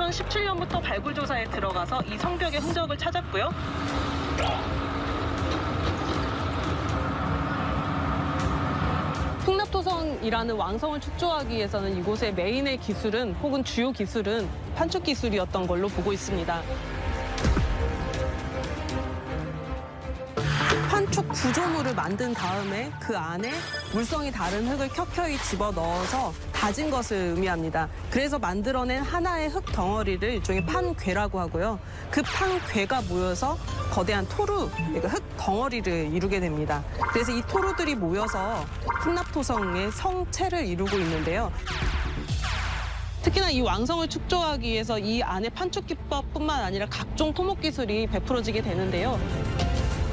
2017년부터 발굴 조사에 들어가서 이 성벽의 흔적을 찾았고요. 풍납토성이라는 왕성을 축조하기 위해서는 이곳의 메인의 기술은 혹은 주요 기술은 판촉 기술이었던 걸로 보고 있습니다. 판촉 구조물을 만든 다음에 그 안에 물성이 다른 흙을 켜켜이 집어넣어서 다진 것을 의미합니다. 그래서 만들어낸 하나의 흙 덩어리를 일종의 판괴라고 하고요. 그 판괴가 모여서 거대한 토루, 그러니까 흙 덩어리를 이루게 됩니다. 그래서 이 토루들이 모여서 풍납토성의 성체를 이루고 있는데요. 특히나 이 왕성을 축조하기 위해서 이 안에 판촉 기법뿐만 아니라 각종 토목 기술이 베풀어지게 되는데요.